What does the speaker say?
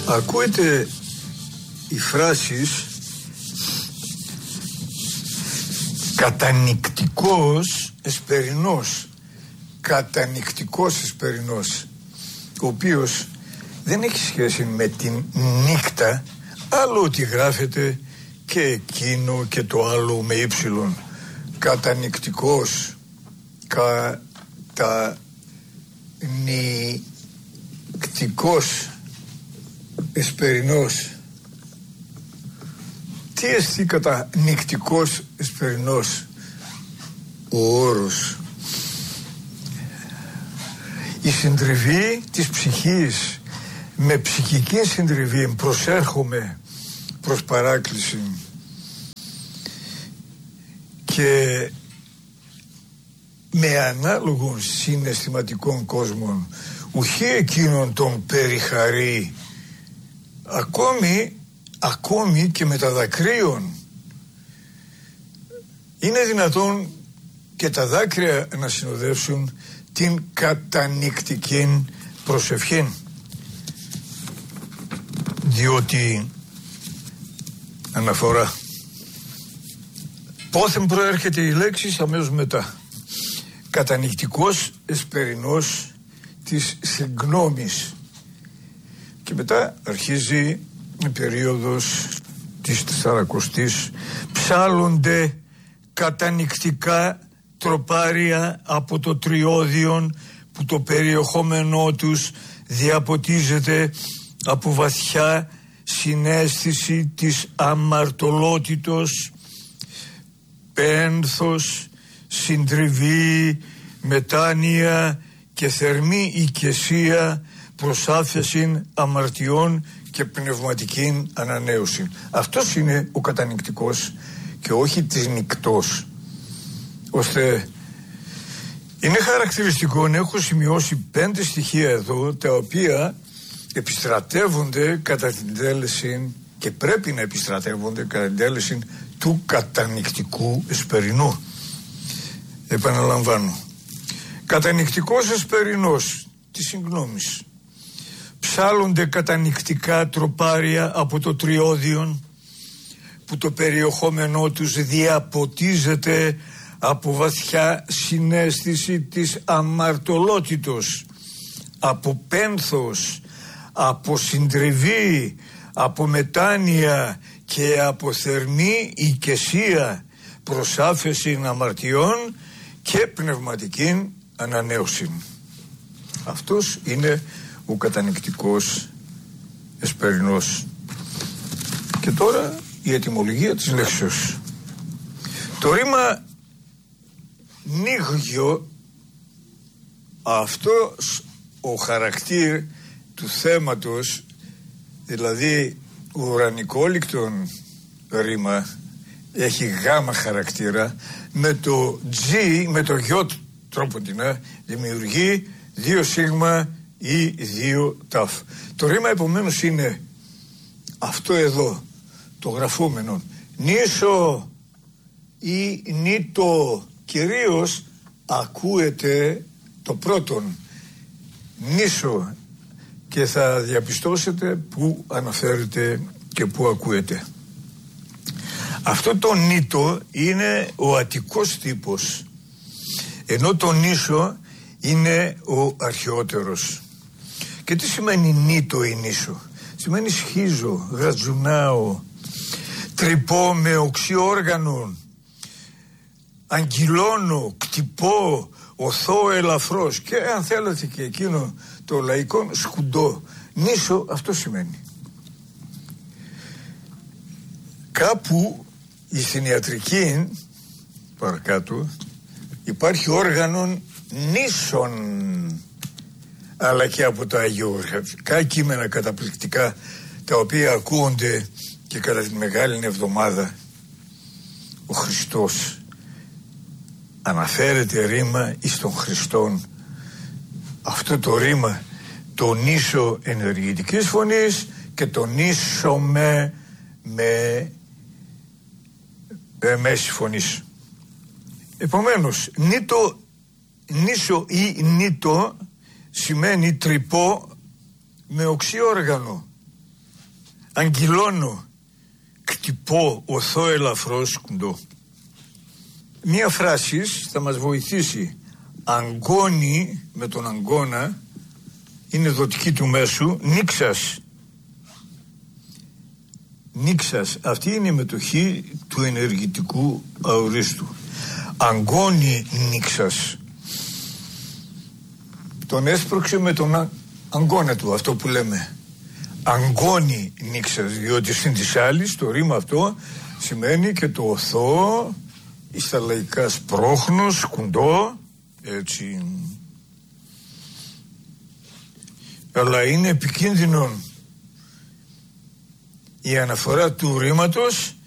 Ακούετε οι φράσεις κατανυκτικός εσπερινός, κατανυκτικός εσπερινός, ο οποίος δεν έχει σχέση με την νύχτα, άλλο ότι γράφεται και εκείνο και το άλλο με ύψιλον. Κατανυκτικός, κατανυκτικός εσπερινός. Τι εστί κατανυκτικός εσπερινός? Ο όρος, η συντριβή της ψυχής. Με ψυχική συντριβή προσέρχομαι προς παράκληση και με ανάλογων συναισθηματικών κόσμων, ουχή εκείνων των περιχαρεί, ακόμη και με τα δακρύων. Είναι δυνατόν και τα δάκρυα να συνοδεύσουν την κατανυκτική προσευχή, διότι αναφορά πόθεν προέρχεται η λέξη αμέσως μετά. Κατανυκτικός εσπερινός της συγγνώμης. Και μετά αρχίζει η περίοδος της 40ης. Ψάλλονται κατανυκτικά τροπάρια από το τριώδιον, που το περιεχόμενό τους διαποτίζεται από βαθιά συναίσθηση της αμαρτωλότητος, πένθος, συντριβή, μετάνοια και θερμή οικεσία προς άφεσιν αμαρτιών και πνευματική ανανέωση. Αυτός είναι ο κατανυκτικός και όχι της νυκτός. Ώστε είναι χαρακτηριστικό, έχω σημειώσει 5 στοιχεία εδώ, τα οποία επιστρατεύονται κατά την τέλεση και πρέπει να επιστρατεύονται κατά την τέλεση του κατανυκτικού εσπερινού. Επαναλαμβάνω, κατανυκτικός εσπερινός της συγγνώμης. Ψάλλονται κατανυκτικά τροπάρια από το τριώδιον, που το περιεχόμενό τους διαποτίζεται από βαθιά συναίσθηση της αμαρτωλότητος, από πένθος, από συντριβή, από μετάνοια και από θερμή οικεσία προς άφεση αμαρτιών και πνευματική ανανέωση. Αυτός είναι ο κατανυκτικός εσπερινός. Και τώρα η ετυμολογία της λέξεως. Το ρήμα νύγιο, αυτός ο χαρακτήρ του θέματος, δηλαδή ουρανικόληκτον ρήμα, έχει γάμα χαρακτήρα, με το G, με το γιότ τρόποντινα, δημιουργεί 2 σίγμα ή 2 ταφ. Το ρήμα επομένως είναι αυτό εδώ, το γραφούμενο, νήσο ή νήτο. Κυρίως ακούεται το πρώτον, νήσο, και θα διαπιστώσετε που αναφέρεται και που ακούεται. Αυτό το νήτο είναι ο αττικός τύπος, ενώ το νήσο είναι ο αρχαιότερος. Και τι σημαίνει νήτο ή νήσο? Σημαίνει σχίζω, γρατζουνάω, τρυπώ με οξυόργανο, αγγυλώνω, κτυπώ, οθώ ελαφρώς, και αν θέλετε και εκείνο το λαϊκό σκουντό. Νήσο αυτό σημαίνει. Κάπου στην ιατρική παρακάτω υπάρχει όργανον νήσων, αλλά και από τα αγιογραφικά κείμενα καταπληκτικά, τα οποία ακούγονται και κατά τη Μεγάλη Εβδομάδα. Ο Χριστός αναφέρεται ρήμα εις τον Χριστόν. Αυτό το ρήμα, το νήσο ενεργητικής φωνής και το νήσο με μέση φωνής. Επομένως, νήσο ή νήτο σημαίνει τρυπώ με οξυόργανο. Αγγυλώνω, κτυπώ, οθώ ελαφρώς, κουντώ. Μία φράση θα μας βοηθήσει. Αγκώνει με τον αγκώνα, είναι δοτική του μέσου, νίξας. Νίξας, αυτή είναι η μετοχή του ενεργητικού αορίστου. Αγκώνει νίξας. Τον έσπρωξε με τον αγκώνα του, αυτό που λέμε. Αγκώνει νίξας, διότι στην της άλλης το ρήμα αυτό σημαίνει και το οθώ, στα λαϊκά σπρώχνω, σκουντώ, έτσι. Αλλά είναι επικίνδυνο η αναφορά του ρήματος